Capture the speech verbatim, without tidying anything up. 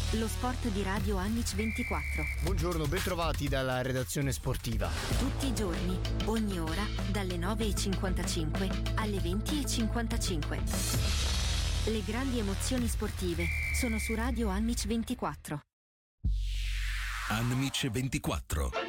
lo sport di Radio Annic ventiquattro. Buongiorno, bentrovati dalla redazione sportiva. Tutti i giorni, ogni ora, dalle nove e cinquantacinque alle venti e cinquantacinque. Le grandi emozioni sportive sono su Radio Annic ventiquattro. Annic ventiquattro.